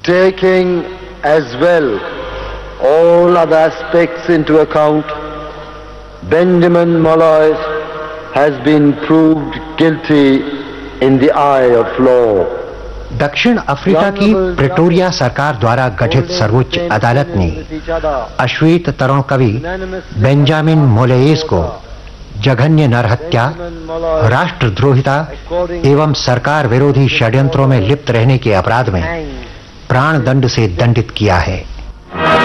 Taking as well all other aspects into account, Benjamin Molloy has been proved guilty in the eye of law. दक्षिण Africa की Pretoria सरकार द्वारा गठित सर्वोच्च अदालत ने अश्वेत तरुण कवि बेंजामिन मोलेस को जघन्य नरहत्या, राष्ट्रद्रोहिता एवं सरकार विरोधी षड्यंत्रों में लिप्त रहने के अपराध में प्राण दंड से दंडित किया है।